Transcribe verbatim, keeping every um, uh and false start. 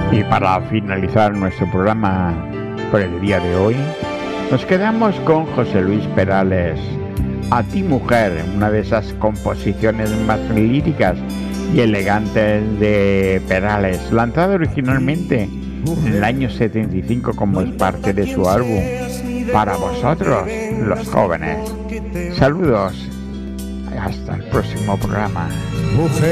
Y para finalizar nuestro programa por el día de hoy, nos quedamos con José Luis Perales, A ti mujer, una de esas composiciones más líricas y elegantes de Perales, lanzado originalmente en el año setenta y cinco como es parte de su álbum Para vosotros, los jóvenes. Saludos, hasta el próximo programa.